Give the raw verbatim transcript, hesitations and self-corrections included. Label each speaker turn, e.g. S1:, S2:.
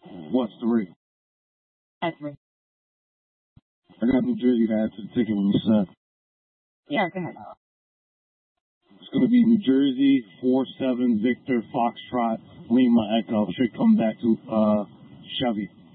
S1: What's three?
S2: At three.
S1: I got New Jersey to add to the ticket when you said.
S2: Yeah, go ahead.
S1: It's going to be New Jersey, four seven, Victor, Foxtrot, Lima, Echo. Should come back to uh, Chevy.